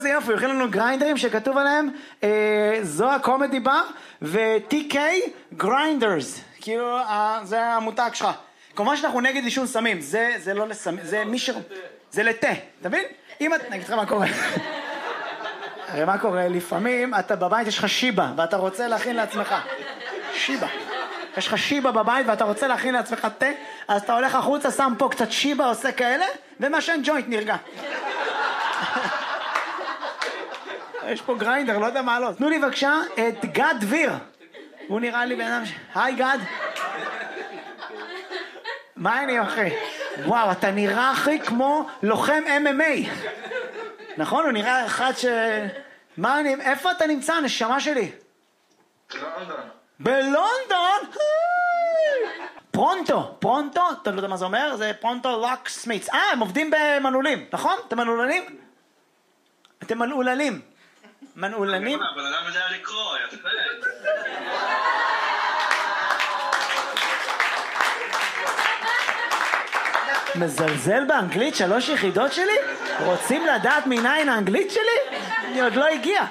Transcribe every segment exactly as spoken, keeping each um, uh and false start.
זה יופי, הכין לנו גריינדרים שכתוב עליהם זו הקומדי בר ו-טי קיי גריינדרס, כאילו זה המותג שלך. כמובן שאנחנו נגד עישון סמים, זה לא לסמים, זה מי ש... זה לתה, אתה מבין? אם את... נגיד לך מה קורה. הרי מה קורה? לפעמים אתה בבית יש לך שיבה ואתה רוצה להכין לעצמך שיבה. יש לך שיבה בבית ואתה רוצה להכין לעצמך תה, אז אתה הולך החוצה, שם פה קצת שיבה, עושה כאלה, ומשן ג'וינט נרגע. יש פה גריינדר, לא יודע מה לא. תנו לי בבקשה את גד דביר. הוא נראה לי בן אדם ש... היי גד. מה העניין אחי? וואו, אתה נראה אחי כמו לוחם אם אם איי. נכון? הוא נראה אחד ש... מה אני... איפה אתה נמצא, נשמה שלי? בלונדון. בלונדון? פרונטו, פרונטו, אתה לא יודע מה זה אומר? זה פרונטו לוק סמיץ. אה, הם עובדים במנעולים, נכון? אתם מנעולנים? אתם מנעולנים. מנעולנים? אבל אדם יודע לקרוא, יפה. מזלזל באנגלית שלוש יחידות שלי? רוצים לדעת מניין האנגלית שלי? אני עוד לא הגיע.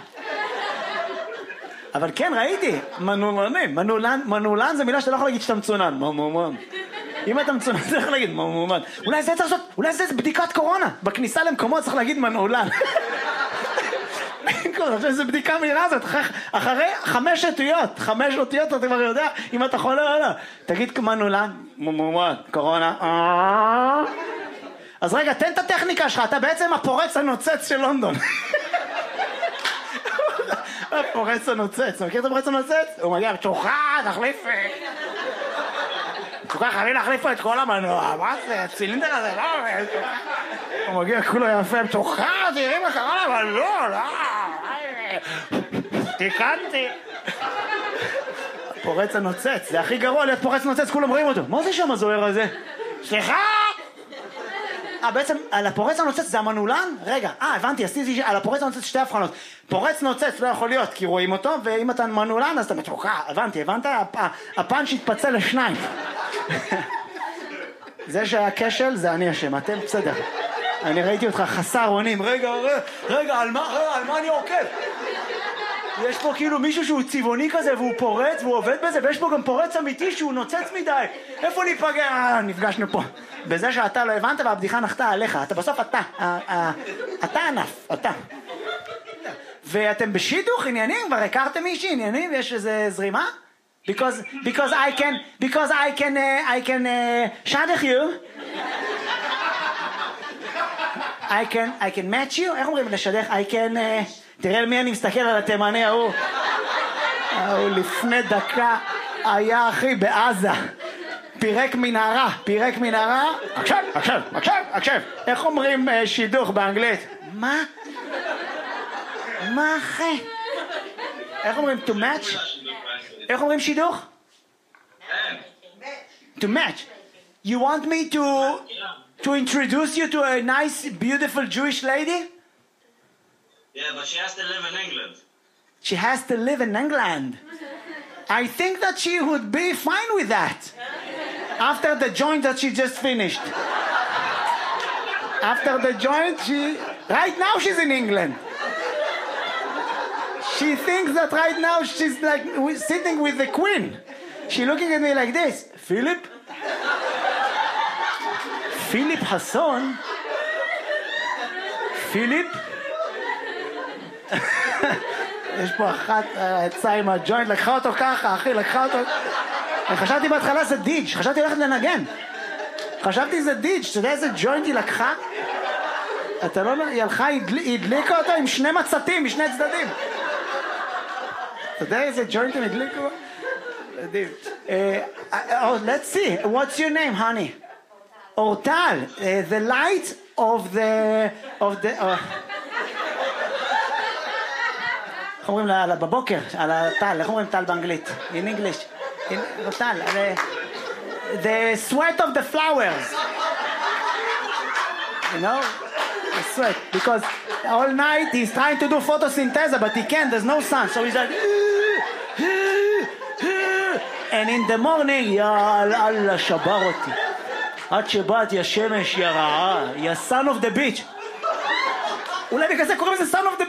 אבל כן, ראיתי, מנעולנים. מנעולן, מנעולן זה מילה שאתה לא יכול להגיד שאתה מצונן. מנעולן. אם אתה מצונן, אתה יכול להגיד מנעולן. אולי זה צריך לעשות, אולי זה בדיקת קורונה. בכניסה למקומות צריך להגיד מנעולן. זה בדיקה מהירה הזאת, אחרי חמש אותיות, חמש אותיות אתה כבר יודע אם אתה חולה או לא. תגיד מנעולן, מנעולן, קורונה. אז רגע, תן את הטכניקה שלך, אתה בעצם הפורץ הנוצץ של לונדון. הפורץ הנוצץ, אתה מכיר את הפורץ הנוצץ? הוא מגיע, צ'וחה, תחליף. צ'וחה, חייבים להחליף פה את כל המנוע, מה זה, הצילינדר הזה, לא? הוא מגיע, כולו יפה, צ'וחה, תראי מה קרה למנוע, לא? תיקנתי. פורץ הנוצץ, זה הכי גרוע להיות פורץ נוצץ, כולם רואים אותו. מה זה שם הזוהר הזה? סליחה! אה, בעצם על הפורץ הנוצץ זה המנעולן? רגע, אה, הבנתי, עשיתי על הפורץ הנוצץ שתי הבחנות. פורץ נוצץ לא יכול להיות כי רואים אותו, ואם אתה מנעולן אז אתה מתוקע, הבנתי, הבנת? הפאנץ' התפצל לשניים. זה שהיה כשל, זה אני אשם, אתם בסדר. אני ראיתי אותך חסר אונים, רגע, רגע, על מה, רגע, על מה אני עוקב? יש פה כאילו מישהו שהוא צבעוני כזה והוא פורץ והוא עובד בזה, ויש פה גם פורץ אמיתי שהוא נוצץ מדי. איפה ניפגע? אה, נפגשנו פה. בזה שאתה לא הבנת והבדיחה נחתה עליך. אתה בסוף אתה. אתה ענף, אתה. ואתם בשידוך עניינים? כבר הכרתם מישהי עניינים? יש איזה זרימה? Because, because I can, because I can, uh, I can, uh, שדך you. I can, I can match you. איך אומרים לשדך? I can, uh, תראה על מי אני מסתכל על התימני ההוא. ההוא לפני דקה היה אחי בעזה. פירק מנהרה, פירק מנהרה. עכשיו, עכשיו, עכשיו, עכשיו. איך אומרים uh, שידוך באנגלית? מה? מה אחי? איך אומרים to match? איך אומרים שידוך? To match. You want me to to introduce you to a nice, beautiful Jewish lady? Yeah, but she has to live in England. She has to live in England. I think that she would be fine with that. After the joint that she just finished. After the joint, she... Right now she's in England. She thinks that right now she's like sitting with the queen. She's looking at me like this. Philip? Philip Hasson? Philip? יש פה אחת יצאה עם הג'וינט, לקחה אותו ככה, אחי, לקחה אותו. חשבתי בהתחלה זה דיג', חשבתי הולכת לנגן. חשבתי זה דיג', אתה יודע איזה ג'וינט היא לקחה? אתה לא... היא הלכה, היא הדליקה אותו עם שני מצתים, משני צדדים. אתה יודע איזה ג'וינט הם הדליקו? מדהים. Let's see, what's your name, honey? אורטל, the light of the... of the... איך אומרים לה, בבוקר, על הטל, איך אומרים טל באנגלית? In English. לא טל, the sweat of the flowers. You know? The sweat. Because all night he's trying to do photosynthesis, but he can't, there's no sun. So he's like... And in the morning, יאללה, אללה, שבר אותי. עד שבאת, יא שמש, יא רעה, יא son of the bitch. אולי בגלל זה קוראים לזה son of the